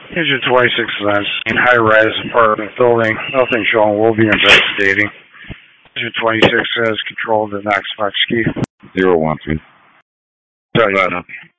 Agent 26 is on scene, high-rise apartment building. Nothing shown. We'll be investigating. Agent 26 has control of the Knox Box key. 012. Sorry.